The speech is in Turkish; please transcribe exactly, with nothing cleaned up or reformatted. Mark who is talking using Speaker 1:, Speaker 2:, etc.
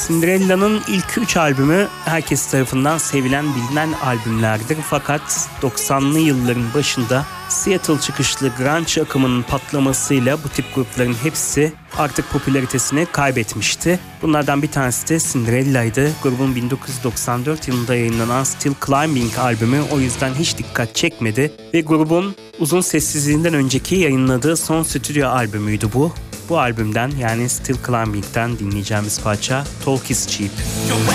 Speaker 1: Cinderella'nın ilk üç albümü herkes tarafından sevilen, bilinen albümlerdir. Fakat doksanlı yılların başında Seattle çıkışlı grunge akımının patlamasıyla bu tip grupların hepsi artık popülaritesini kaybetmişti. Bunlardan bir tanesi de Cinderella'ydı. Grubun bin dokuz yüz doksan dört yılında yayınlanan Still Climbing albümü o yüzden hiç dikkat çekmedi ve grubun uzun sessizliğinden önceki yayınladığı son stüdyo albümüydü bu. Bu albümden, yani Still Climbing'den dinleyeceğimiz parça Talk is Cheap.